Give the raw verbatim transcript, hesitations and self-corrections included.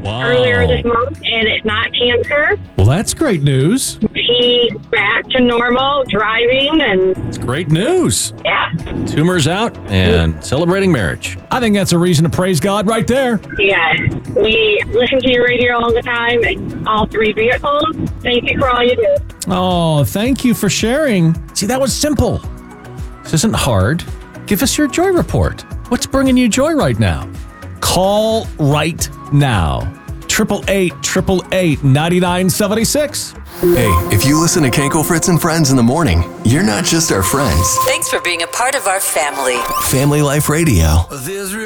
Wow. earlier this month, and it's not cancer. Well, that's great news. He's back to normal driving, and It's great news. yeah, Tumors out and celebrating marriage. I think that's a reason to praise God right there. yeah. We listen to your radio all the time, and all three vehicles. Thank you for all you do. Oh, thank you for sharing. See, that was simple. This isn't hard. Give us your joy report. What's bringing you joy right now? Call right now. Triple eight, triple eight, ninety-nine seventy-six. Hey, if you listen to Kenko, Fritz, and Friends in the morning, you're not just our friends. Thanks for being a part of our family. Family Life Radio.